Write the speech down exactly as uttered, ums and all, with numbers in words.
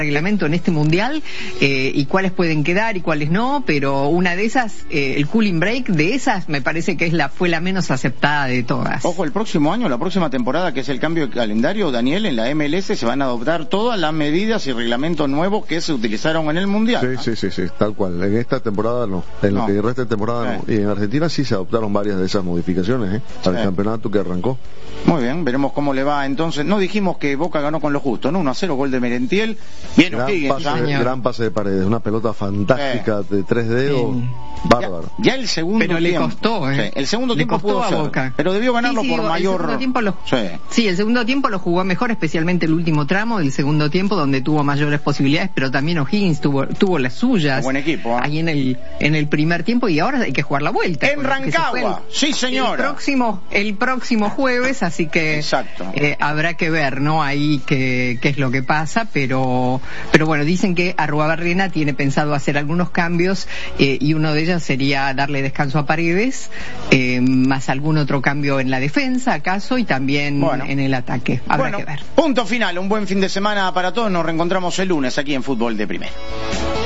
reglamento en este mundial eh, y cuáles pueden quedar y cuáles no, pero una de esas, eh, el cooling break, de esas me parece que es la fue la menos aceptada de todas. Ojo, el próximo año, la próxima temporada, que es el cambio de calendario, Daniel, en la M L S se van a adoptar todas las medidas y reglamentos nuevos que se utilizaron en el mundial. Sí, ¿no? sí, sí, sí, tal cual. En esta temporada no, en No. lo que resta de temporada Sí. no. Y en Argentina sí se adoptaron varias de esas modificaciones, ¿eh? Para Sí. el campeonato que arrancó. Muy bien, veremos cómo le va entonces. No dijimos que Boca ganó con lo justo, ¿no? uno a cero, gol de Merentiel. Bien, Gran O'Higgins, pase, ¿ah? gran pase de Paredes, una pelota fantástica de tres dedos, Sí. bárbaro. Ya, ya el segundo Pero le tiempo. costó, ¿eh? Sí, el segundo Le tiempo costó pudo a ser, Boca. pero debió ganarlo Sí, sí, por el mayor. segundo tiempo lo... Sí. sí, el segundo tiempo lo jugó mejor, especialmente el último tramo del segundo tiempo, donde tuvo mayores posibilidades, pero también O'Higgins tuvo, tuvo las suyas. Buen equipo, ¿eh? Ahí en el, en el primer tiempo, y ahora hay que jugar la vuelta. En con lo que se fue Rancagua, el- sí señora. El próximo, el próximo jueves, así que Exacto. eh, habrá que ver, ¿no? Ahí qué, qué es lo que pasa, pero, pero bueno, dicen que Arruabarrena tiene pensado hacer algunos cambios, eh, y uno de ellos sería darle descanso a Paredes, eh, más algún otro cambio en la defensa, acaso, y también Bueno. en el ataque. Habrá Bueno, que ver. punto final, un buen fin de semana para todos. Nos reencontramos el lunes aquí en Fútbol de Primera.